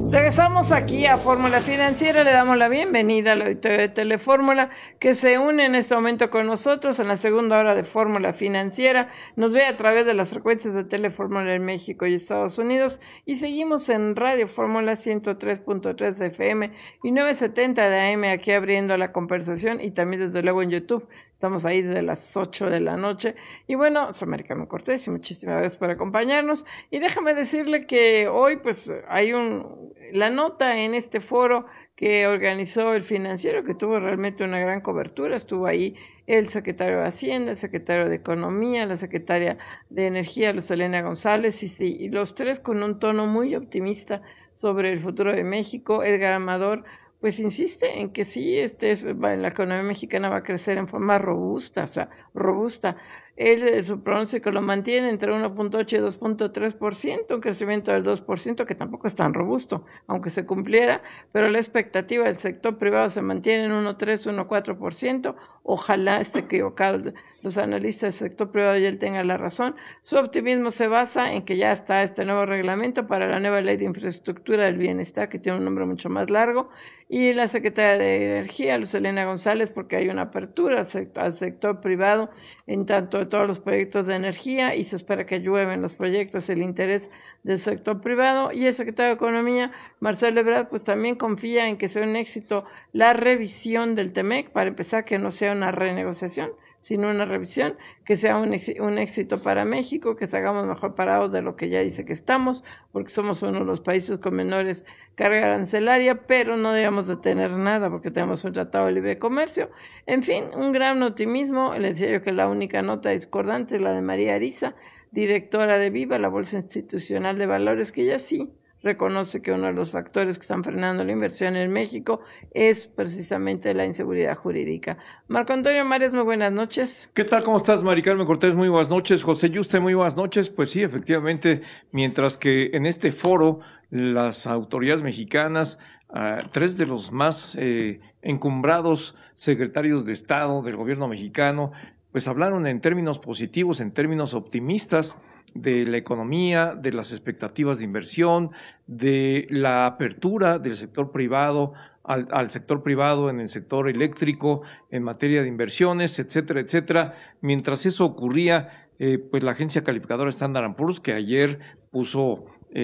Regresamos aquí a Fórmula Financiera, le damos la bienvenida al auditorio de Telefórmula que se une en este momento con nosotros en la segunda hora de Fórmula Financiera. Nos ve a través de las frecuencias de Telefórmula en México y Estados Unidos y seguimos en Radio Fórmula 103.3 FM y 970 de AM aquí abriendo la conversación y también desde luego en YouTube. Estamos ahí desde las 8 de la noche. Y bueno, soy Mari Carmen Cortés y muchísimas gracias por acompañarnos. Y déjame decirle que hoy pues hay la nota en este foro que organizó El Financiero, que tuvo realmente una gran cobertura. Estuvo ahí el secretario de Hacienda, el secretario de Economía, la secretaria de Energía, Luz Helena González, y los tres con un tono muy optimista sobre el futuro de México. Edgar Amador pues insiste en que sí, la economía mexicana va a crecer en forma robusta, o sea, robusta. Él, su pronóstico lo mantiene entre 1.8 y 2.3%, un crecimiento del 2%, que tampoco es tan robusto, aunque se cumpliera, pero la expectativa del sector privado se mantiene en 1.3, 1.4%. Ojalá esté equivocado los analistas del sector privado y él tenga la razón. Su optimismo se basa en que ya está este nuevo reglamento para la nueva ley de infraestructura del bienestar, que tiene un nombre mucho más largo, y la secretaria de Energía, Luz Helena González, porque hay una apertura al sector privado en tanto de todos los proyectos de energía y se espera que llueven los proyectos, el interés del sector privado. Y el secretario de Economía, Marcelo Ebrard, pues también confía en que sea un éxito la revisión del TEMEC, para empezar, que no sea una renegociación, sino una revisión, que sea un éxito para México, que salgamos mejor parados de lo que ya dice que estamos, porque somos uno de los países con menores carga arancelaria, pero no debemos de tener nada porque tenemos un tratado de libre comercio. En fin, un gran optimismo. Les decía yo que la única nota discordante es la de María Ariza, directora de Viva, la Bolsa Institucional de Valores, que ella sí reconoce que uno de los factores que están frenando la inversión en México es precisamente la inseguridad jurídica. Marco Antonio Mares, muy buenas noches. ¿Qué tal? ¿Cómo estás, Mari Carmen Cortés? Muy buenas noches. José Yuste, muy buenas noches. Pues sí, efectivamente, mientras que en este foro las autoridades mexicanas, tres de los más encumbrados secretarios de Estado del gobierno mexicano, pues hablaron en términos positivos, en términos optimistas de la economía, de las expectativas de inversión, de la apertura del sector privado al sector privado en el sector eléctrico, en materia de inversiones, etcétera, etcétera. Mientras eso ocurría, pues la agencia calificadora Standard & Poor's, que ayer puso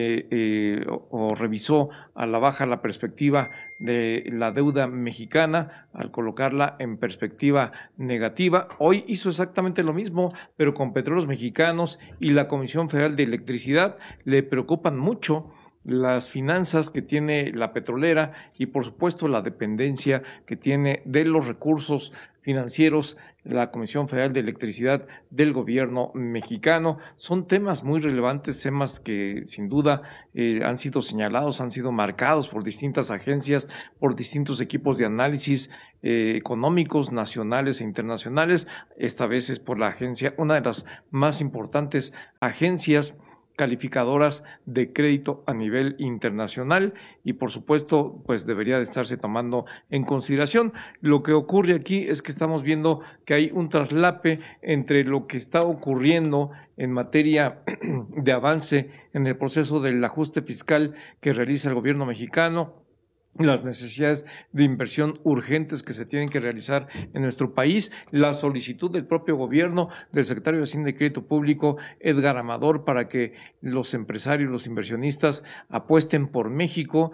o revisó a la baja la perspectiva de la deuda mexicana al colocarla en perspectiva negativa, hoy hizo exactamente lo mismo, pero con Petróleos Mexicanos y la Comisión Federal de Electricidad. Le preocupan mucho las finanzas que tiene la petrolera y por supuesto la dependencia que tiene de los recursos financieros la Comisión Federal de Electricidad del gobierno mexicano. Son temas muy relevantes, temas que sin duda han sido señalados, han sido marcados por distintas agencias, por distintos equipos de análisis económicos nacionales e internacionales. Esta vez es por la agencia, una de las más importantes agencias calificadoras de crédito a nivel internacional, y por supuesto pues debería de estarse tomando en consideración. Lo que ocurre aquí es que estamos viendo que hay un traslape entre lo que está ocurriendo en materia de avance en el proceso del ajuste fiscal que realiza el gobierno mexicano, las necesidades de inversión urgentes que se tienen que realizar en nuestro país, la solicitud del propio gobierno, del secretario de Hacienda y Crédito Público, Edgar Amador, para que los empresarios, los inversionistas apuesten por México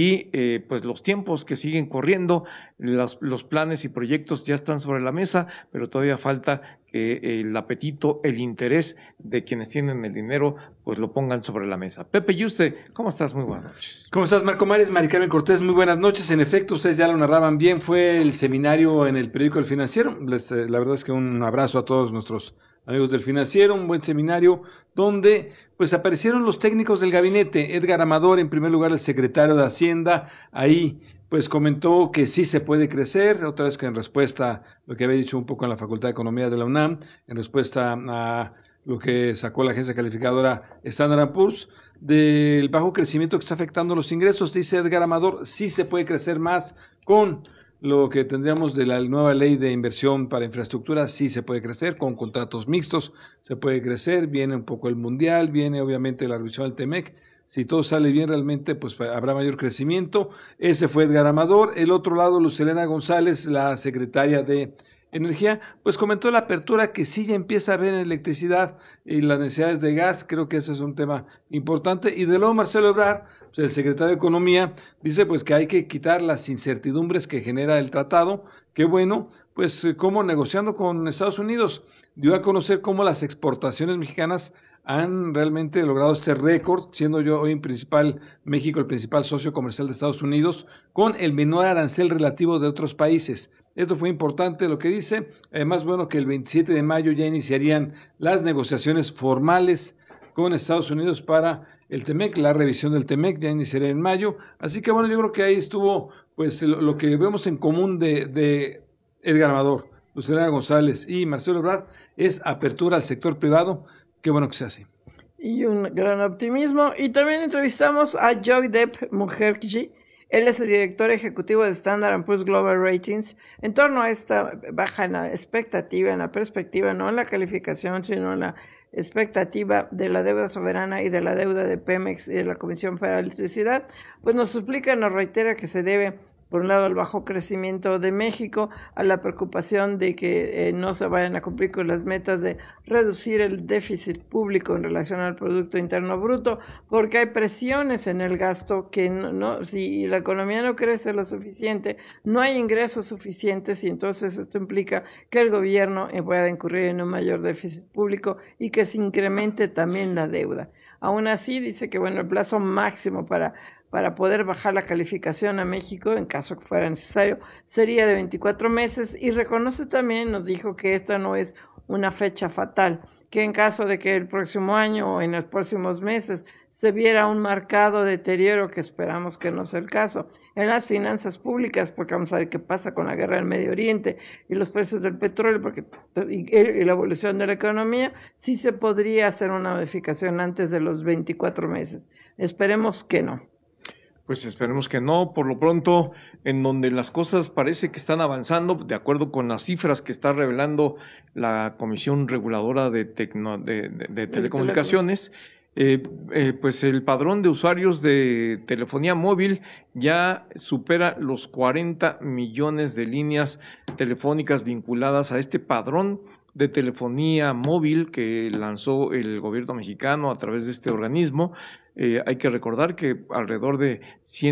y pues los tiempos que siguen corriendo, los planes y proyectos ya están sobre la mesa, pero todavía falta que el apetito, el interés de quienes tienen el dinero, pues lo pongan sobre la mesa. Pepe Yuste, ¿cómo estás? Muy buenas noches. ¿Cómo estás, Marco Mares? Mari Carmen Cortés, muy buenas noches. En efecto, ustedes ya lo narraban bien, fue el seminario en el periódico El Financiero. La verdad es que un abrazo a todos nuestros amigos del Financiero, un buen seminario donde pues aparecieron los técnicos del gabinete. Edgar Amador, en primer lugar, el secretario de Hacienda, ahí pues comentó que sí se puede crecer, otra vez que en respuesta a lo que había dicho un poco en la Facultad de Economía de la UNAM, en respuesta a lo que sacó la agencia calificadora Standard & Poor's, del bajo crecimiento que está afectando los ingresos. Dice Edgar Amador, sí se puede crecer más con lo que tendríamos de la nueva ley de inversión para infraestructura, sí se puede crecer, con contratos mixtos se puede crecer, viene un poco el mundial, viene obviamente la revisión del TEMEC, Si todo sale bien realmente, pues habrá mayor crecimiento. Ese fue Edgar Amador. El otro lado, Lucelena González, la secretaria de Energía, pues comentó la apertura que sí ya empieza a haber en electricidad y las necesidades de gas. Creo que ese es un tema importante. Y de luego Marcelo Ebrard, pues el secretario de Economía, dice pues que hay que quitar las incertidumbres que genera el tratado. Qué bueno, pues como negociando con Estados Unidos, dio a conocer cómo las exportaciones mexicanas han realmente logrado este récord, siendo yo hoy México el principal socio comercial de Estados Unidos, con el menor arancel relativo de otros países. Esto fue importante lo que dice. Además, bueno, que el 27 de mayo ya iniciarían las negociaciones formales con Estados Unidos para el TEMEC, la revisión del TEMEC ya iniciaría en mayo. Así que bueno, yo creo que ahí estuvo pues lo que vemos en común de Edgar Amador, Lucelena González y Marcelo Ebrard es apertura al sector privado. Qué bueno que sea así. Y un gran optimismo. Y también entrevistamos a Joydeep Mukherjee. Él es el director ejecutivo de Standard & Poor's Global Ratings. En torno a esta baja en la expectativa, en la perspectiva, no en la calificación, sino en la expectativa de la deuda soberana y de la deuda de Pemex y de la Comisión Federal de Electricidad, pues nos explica, nos reitera que se debe, por un lado, al bajo crecimiento de México, a la preocupación de que no se vayan a cumplir con las metas de reducir el déficit público en relación al Producto Interno Bruto, porque hay presiones en el gasto que si la economía no crece lo suficiente, no hay ingresos suficientes y entonces esto implica que el gobierno pueda incurrir en un mayor déficit público y que se incremente también la deuda. Aún así, dice que el plazo máximo para poder bajar la calificación a México, en caso que fuera necesario, sería de 24 meses y reconoce también, nos dijo que esta no es una fecha fatal, que en caso de que el próximo año o en los próximos meses se viera un marcado deterioro, que esperamos que no sea el caso, en las finanzas públicas, porque vamos a ver qué pasa con la guerra del Medio Oriente y los precios del petróleo y la evolución de la economía, sí se podría hacer una modificación antes de los 24 meses. Esperemos que no. Pues esperemos que no. Por lo pronto, en donde las cosas parece que están avanzando, de acuerdo con las cifras que está revelando la Comisión Reguladora de Telecomunicaciones, pues el padrón de usuarios de telefonía móvil ya supera los 40 millones de líneas telefónicas vinculadas a este padrón de telefonía móvil que lanzó el gobierno mexicano a través de este organismo. Hay que recordar que alrededor de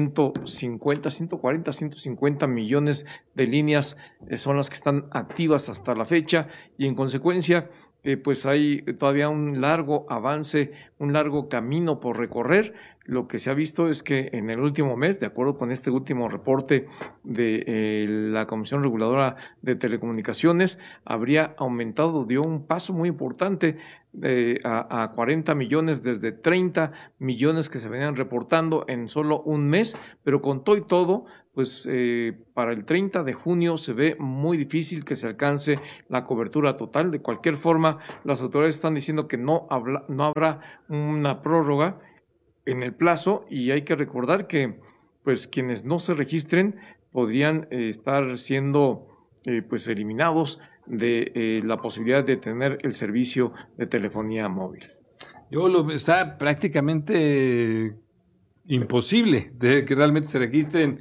150 millones de líneas son las que están activas hasta la fecha y en consecuencia pues hay todavía un largo avance, un largo camino por recorrer. Lo que se ha visto es que en el último mes, de acuerdo con este último reporte de la Comisión Reguladora de Telecomunicaciones, habría aumentado, dio un paso muy importante a 40 millones desde 30 millones que se venían reportando en solo un mes, pero con todo y todo, pues para el 30 de junio se ve muy difícil que se alcance la cobertura total. De cualquier forma, las autoridades están diciendo que no habrá una prórroga en el plazo y hay que recordar que pues quienes no se registren podrían estar siendo pues eliminados de la posibilidad de tener el servicio de telefonía móvil. Está prácticamente imposible de que realmente se registren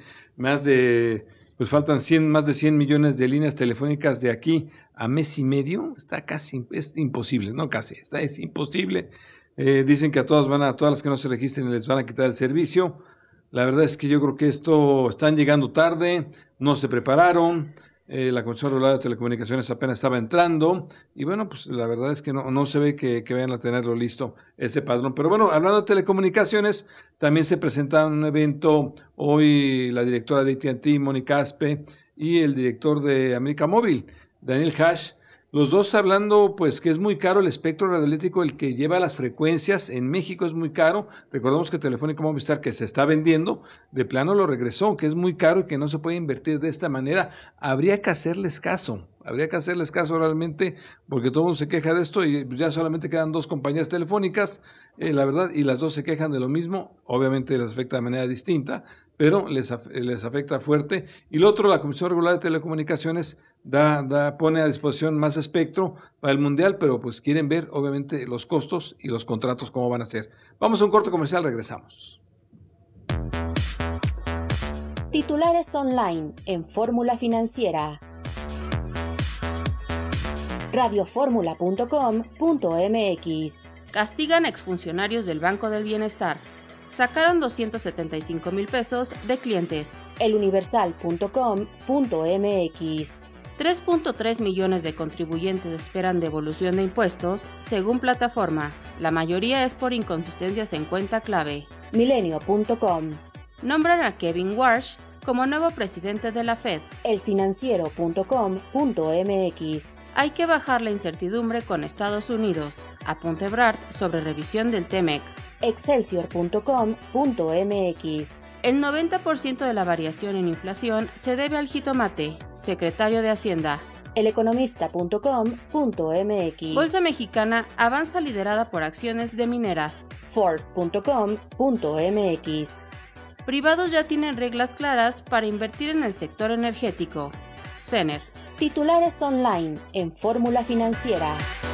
faltan más de 100 millones de líneas telefónicas de aquí a mes y medio. Es imposible, no casi, es imposible. Dicen que a todas las que no se registren les van a quitar el servicio. La verdad es que yo creo que están llegando tarde, no se prepararon. La Comisión Reguladora de Telecomunicaciones apenas estaba entrando y bueno, pues la verdad es que no se ve que vayan a tenerlo listo ese padrón. Pero bueno, hablando de telecomunicaciones, también se presenta un evento hoy la directora de AT&T, Mónica Aspe, y el director de América Móvil, Daniel Hash, los dos hablando pues que es muy caro el espectro radioeléctrico, el que lleva las frecuencias en México es muy caro. Recordemos que Telefónica Movistar, que se está vendiendo, de plano lo regresó, que es muy caro y que no se puede invertir de esta manera. Habría que hacerles caso realmente, porque todo el mundo se queja de esto y ya solamente quedan dos compañías telefónicas, la verdad, y las dos se quejan de lo mismo. Obviamente les afecta de manera distinta, pero les afecta fuerte. Y lo otro, la Comisión Regular de Telecomunicaciones pone a disposición más espectro para el Mundial, pero pues quieren ver obviamente los costos y los contratos cómo van a ser. Vamos a un corte comercial, regresamos. Titulares online en Fórmula Financiera. radioformula.com.mx. Castigan exfuncionarios del Banco del Bienestar. Sacaron 275,000 pesos de clientes. eluniversal.com.mx. 3.3 millones de contribuyentes esperan devolución de impuestos, según plataforma. La mayoría es por inconsistencias en cuenta clave. Milenio.com. Nombran a Kevin Warsh como nuevo presidente de la Fed. elfinanciero.com.mx. Hay que bajar la incertidumbre con Estados Unidos. Apunta Ebrard sobre revisión del TEMEC. excelsior.com.mx. El 90% de la variación en inflación se debe al jitomate, secretario de Hacienda. eleconomista.com.mx. Bolsa Mexicana avanza liderada por acciones de mineras. Ford.com.mx. Privados ya tienen reglas claras para invertir en el sector energético. Cener. Titulares online en Fórmula Financiera.